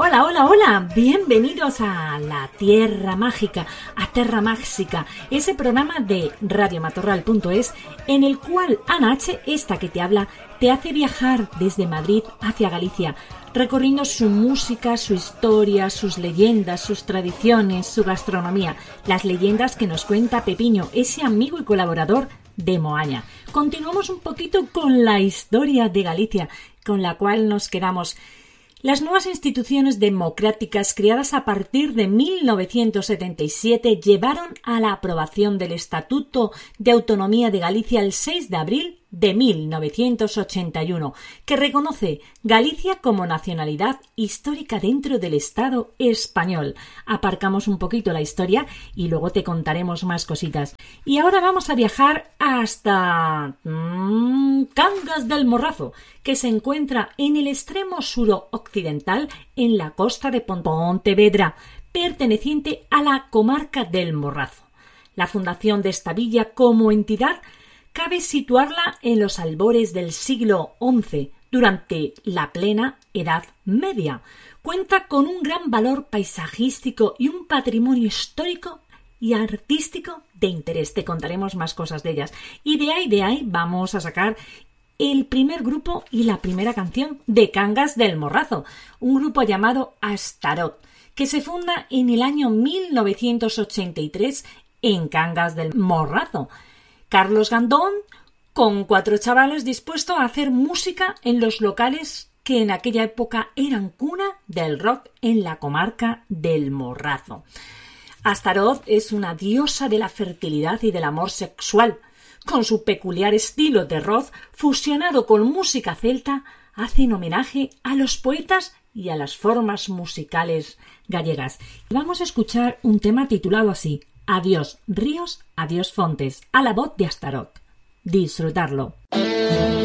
Hola, hola, hola, bienvenidos a La Tierra Mágica, a Terra Máxica, ese programa de radiomatorral.es en el cual Ana H., esta que te habla, te hace viajar desde Madrid hacia Galicia, recorriendo su música, su historia, sus leyendas, sus tradiciones, su gastronomía, las leyendas que nos cuenta Pepiño, ese amigo y colaborador de Moaña. Continuamos un poquito con la historia de Galicia, con la cual nos quedamos. Las nuevas instituciones democráticas creadas a partir de 1977 llevaron a la aprobación del Estatuto de Autonomía de Galicia el 6 de abril de 1981, que reconoce Galicia como nacionalidad histórica dentro del Estado español. Aparcamos un poquito la historia y luego te contaremos más cositas. Y ahora vamos a viajar hasta Cangas del Morrazo, que se encuentra en el extremo suroccidental en la costa de Pontevedra, perteneciente a la comarca del Morrazo. La fundación de esta villa como entidad cabe situarla en los albores del siglo XI, durante la plena Edad Media. Cuenta con un gran valor paisajístico y un patrimonio histórico y artístico de interés. Te contaremos más cosas de ellas. Y de ahí vamos a sacar el primer grupo y la primera canción de Cangas del Morrazo, un grupo llamado Astarot, que se funda en el año 1983 en Cangas del Morrazo. Carlos Gandón, con 4 chavales dispuestos a hacer música en los locales que en aquella época eran cuna del rock en la comarca del Morrazo. Astaroth es una diosa de la fertilidad y del amor sexual. Con su peculiar estilo de rock fusionado con música celta, hacen homenaje a los poetas y a las formas musicales gallegas. Vamos a escuchar un tema titulado así: Adiós ríos, adiós fontes, a la voz de Astaroth. Disfrutarlo.